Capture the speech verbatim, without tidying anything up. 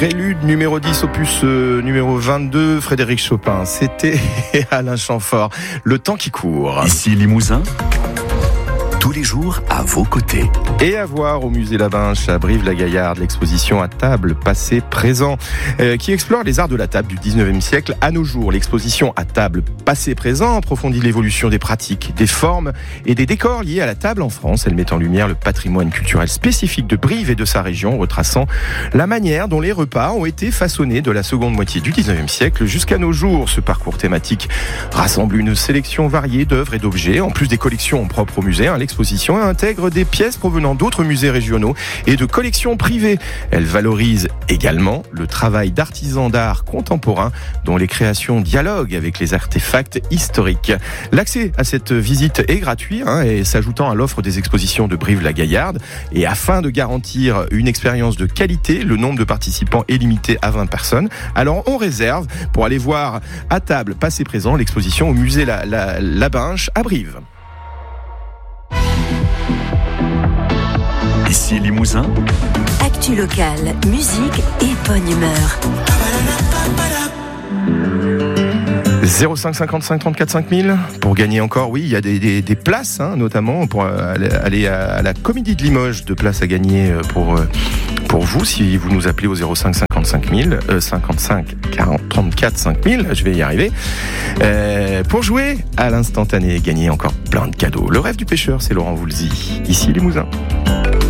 Prélude numéro dix, opus euh, numéro vingt-deux, Frédéric Chopin. C'était Alain Chamfort. Le temps qui court. Ici Limousin, tous les jours à vos côtés. Et à voir au musée Labinche à Brive-la-Gaillarde, l'exposition à table, passé, présent, euh, qui explore les arts de la table du dix-neuvième siècle à nos jours. L'exposition à table, passé, présent approfondit l'évolution des pratiques, des formes et des décors liés à la table en France. Elle met en lumière le patrimoine culturel spécifique de Brive et de sa région, retraçant la manière dont les repas ont été façonnés de la seconde moitié du dix-neuvième siècle jusqu'à nos jours. Ce parcours thématique rassemble une sélection variée d'œuvres et d'objets, en plus des collections propres au musée. Hein, l'exposition intègre des pièces provenant d'autres musées régionaux et de collections privées. Elle valorise également le travail d'artisans d'art contemporains dont les créations dialoguent avec les artefacts historiques. L'accès à cette visite est gratuit hein, et s'ajoutant à l'offre des expositions de Brive-la-Gaillarde. Et afin de garantir une expérience de qualité, le nombre de participants est limité à vingt personnes. Alors on réserve pour aller voir à table, passé, présent, l'exposition au musée La, La, Labinche à Brive. Ici Limousin. Actu locale, musique et bonne humeur. zéro cinq cinquante-cinq trente-quatre cinq mille pour gagner encore, oui, il y a des, des, des places, hein, notamment pour aller, aller à la Comédie de Limoges, de places à gagner pour, pour vous, si vous nous appelez au zéro cinq cinquante-cinq mille, euh, cinquante-cinq quarante trente-quatre cinq mille, je vais y arriver, euh, pour jouer à l'instantané et gagner encore plein de cadeaux. Le rêve du pêcheur, c'est Laurent Voulzy, ici Limousin.